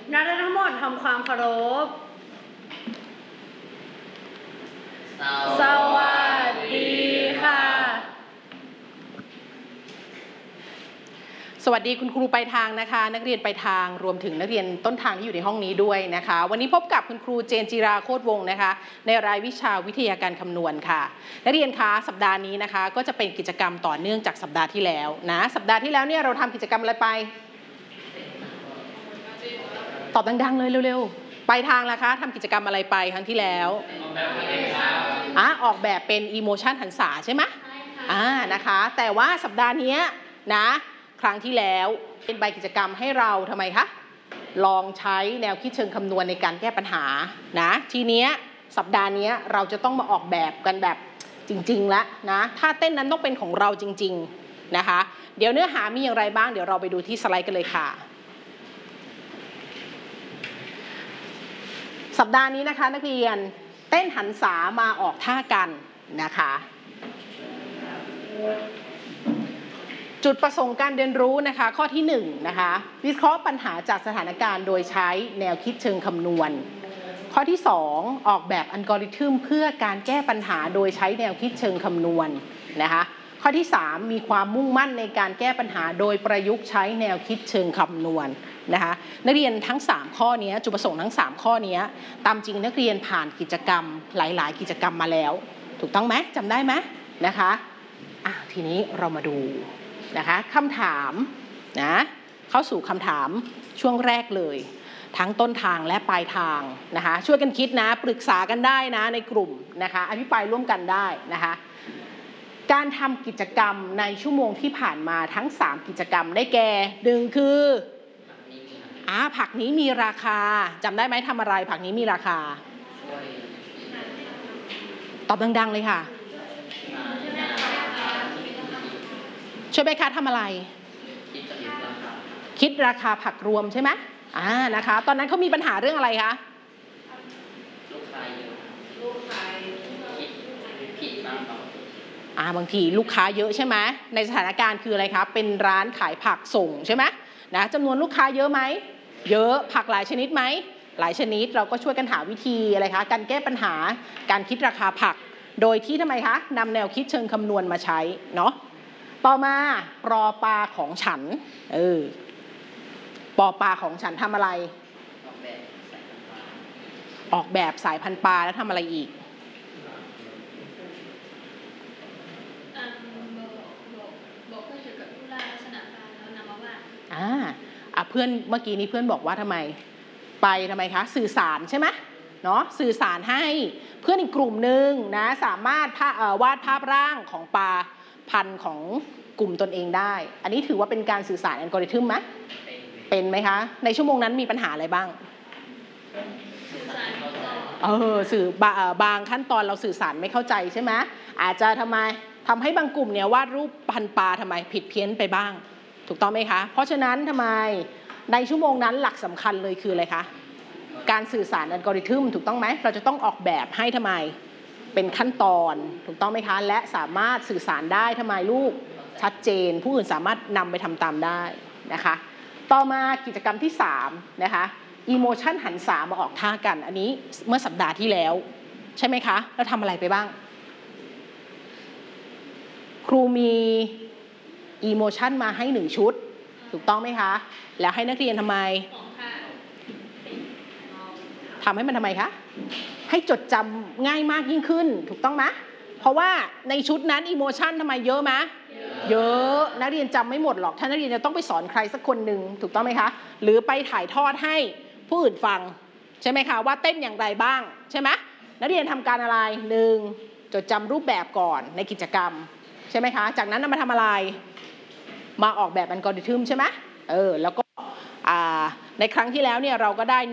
นักเรียนทั้งหมดทำความเคารพสวัสดีค่ะสวัสดีคุณครูปลายทางนะคะนักเรียนปลายทางรวมถึงนักเรียนต้นทางที่อยู่ในห้องนี้ด้วยนะคะวันนี้พบกับคุณครูเจนจิราโคตรวงศ์นะคะในรายวิชาวิทยาการคำนวณค่ะนักเรียนคะสัปดาห์นี้นะคะก็จะเป็นกิจกรรมต่อเนื่องจากสัปดาห์ที่แล้วนะสัปดาห์ที่แล้วเนี่ยเราทำกิจกรรมอะไรไปตอบดังๆเลยเร็วๆปลายทางล่ะคะทำกิจกรรมอะไรไปครั้งที่แล้วออกแบบเป็น emotion หันษาใช่ไหมนะคะแต่ว่าสัปดาห์นี้นะครั้งที่แล้วเป็นใบกิจกรรมให้เราทำไมคะลองใช้แนวคิดเชิงคำนวณในการแก้ปัญหานะทีนี้สัปดาห์นี้เราจะต้องมาออกแบบกันแบบจริงๆแล้วนะถ้าเต้นนั้นต้องเป็นของเราจริงๆนะคะเดี๋ยวเนื้อหามีอย่างไรบ้างเดี๋ยวเราไปดูที่สไลด์กันเลยค่ะสัปดาห์นี้นะคะนักเรียนเต้นหันษามาออกท่ากันนะคะจุดประสงค์การเรียนรู้นะคะข้อที่1นะคะวิเคราะห์ปัญหาจากสถานการณ์โดยใช้แนวคิดเชิงคำนวณข้อที่2ออกแบบอัลกอริทึมเพื่อการแก้ปัญหาโดยใช้แนวคิดเชิงคำนวณนะคะข้อที่3มีความมุ่งมั่นในการแก้ปัญหาโดยประยุกต์ใช้แนวคิดเชิงคำนวณนะคะนักเรียนทั้ง3ข้อนี้จุดประสงค์ทั้ง3ข้อนี้ตามจริงนักเรียนผ่านกิจกรรมหลายๆกิจกรรมมาแล้วถูกต้องไหมจำได้ไหมนะคะทีนี้เรามาดูนะคะคำถามนะเข้าสู่คำถามช่วงแรกเลยทั้งต้นทางและปลายทางนะคะช่วยกันคิดนะปรึกษากันได้นะในกลุ่มนะคะอภิปรายร่วมกันได้นะคะการทำกิจกรรมในชั่วโมงที่ผ่านมาทั้ง3กิจกรรมได้แก่1คือผักนี้มีราคาจำได้ไหมทำอะไรผักนี้มีราคาตอบดังๆเลยค่ะช่วยไหมคะทำอะไรคิดราคาผักรวมใช่ไหมนะคะตอนนั้นเขามีปัญหาเรื่องอะไรคะลูกค้าเยอะผิดบ้างบางทีลูกค้าเยอะใช่ไหมในสถานการณ์คืออะไรคะเป็นร้านขายผักส่งใช่ไหมนะจำนวนลูกค้าเยอะไหมเยอะผักหลายชนิดไหมหลายชนิดเราก็ช่วยกันหาวิธีอะไรคะการแก้ปัญหาการคิดราคาผักโดยที่ทำไมคะนำแนวคิดเชิงคำนวณมาใช้เนาะต่อมาปอปลาของฉันปอปลาของฉันทำอะไรออกแบบสายพันธุ์ปลาแล้วทำอะไรอีกบอกเพื่อนเกี่ยวกับรูปร่างลักษณะปลาแล้วนำมาวาดเพื่อนเมื่อกี้นี้เพื่อนบอกว่าทำไมไปทำไมคะสื่อสารใช่ไหมเนาะสื่อสารให้เพื่อนอีกกลุ่มหนึ่งนะสามารถวาดภาพร่างของปลาพันธุ์ของกลุ่มตนเองได้อันนี้ถือว่าเป็นการสื่อสารอัลกอริทึมไหมเป็นไหมคะในชั่วโมงนั้นมีปัญหาอะไรบ้างสื่อบางขั้นตอนเราสื่อสารไม่เข้าใจใช่ไหมอาจจะทำให้บางกลุ่มเนี่ยวาดรูปพันปลาทำไมผิดเพี้ยนไปบ้างถูกต้องไหมคะเพราะฉะนั้นทำไมในชั่วโมงนั้นหลักสำคัญเลยคืออะไรคะการสื่อสารอัลกอริทึมถูกต้องไหมเราจะต้องออกแบบให้ทำไมเป็นขั้นตอนถูกต้องไหมคะและสามารถสื่อสารได้ทำไมลูกชัดเจนผู้อื่นสามารถนำไปทำตามได้นะคะต่อมากิจกรรมที่3นะคะ emotion หันษามาออกท่ากันอันนี้เมื่อสัปดาห์ที่แล้วใช่ไหมคะแล้วทำอะไรไปบ้างครูมี emotion มาให้1ชุดถูกต้องไหมคะแล้วให้นักเรียนทำไมทำให้มันทำไมคะให้จดจำง่ายมากยิ่งขึ้นถูกต้องไหมเพราะว่าในชุดนั้น emotion ทำไมเยอะไหมเยอะนักเรียนจำไม่หมดหรอกถ้านักเรียนจะต้องไปสอนใครสักคนหนึ่งถูกต้องไหมคะหรือไปถ่ายทอดให้ผู้อื่นฟังใช่ไหมคะว่าเต้นอย่างไรบ้างใช่ไหมนักเรียนทำการอะไร1จดจำรูปแบบก่อนในกิจกรรมใช่ไหมคะจากนั้นมาทำอะไรมาออกแบบอัลกอริทึมใช่ไหมแล้วก็ในครั้งที่แล้วเนี่ยเราก็ได้